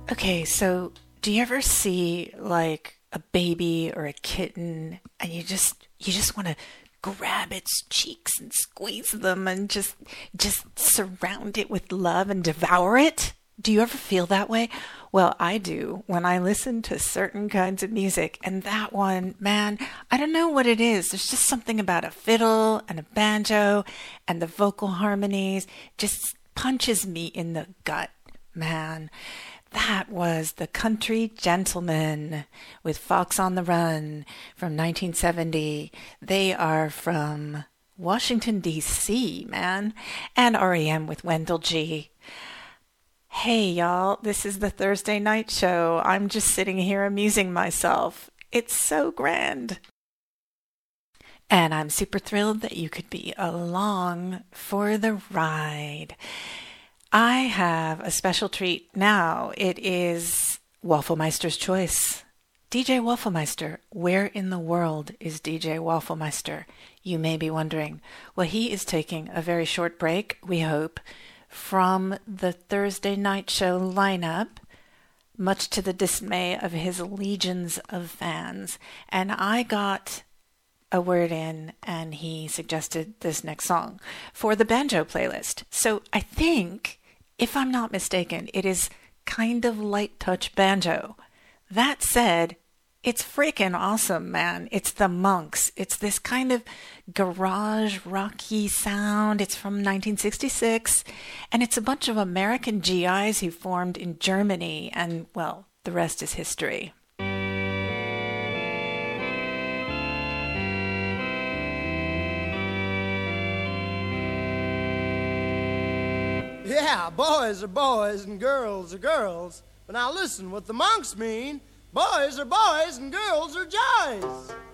Okay, so do you ever see like a baby or a kitten and you just want to grab its cheeks and squeeze them and just surround it with love and devour it? Do you ever feel that way? Well, I do when I listen to certain kinds of music. And that one, man, I don't know what it is. There's just something about a fiddle and a banjo and the vocal harmonies just punches me in the gut, man. That was The Country Gentleman with Fox on the Run from 1970. They are from Washington, D.C., man. And REM with Wendell G. Hey, y'all, this is the Thursday Night Show. I'm just sitting here amusing myself. It's so grand. And I'm super thrilled that you could be along for the ride. I have a special treat now. It is Waffelmeister's Choice. DJ Waffelmeister. Where in the world is DJ Waffelmeister? You may be wondering. Well, he is taking a very short break, we hope, from the Thursday Night Show lineup, much to the dismay of his legions of fans. And I got a word in, and he suggested this next song for the banjo playlist. So I think, if I'm not mistaken, it is kind of light touch banjo. That said, it's freaking awesome, man. It's the Monks. It's this kind of garage rocky sound. It's from 1966, and it's a bunch of American GIs who formed in Germany, and, well, the rest is history. Yeah, boys are boys and girls are girls. But now listen, what the Monks mean, boys are boys and girls are jives.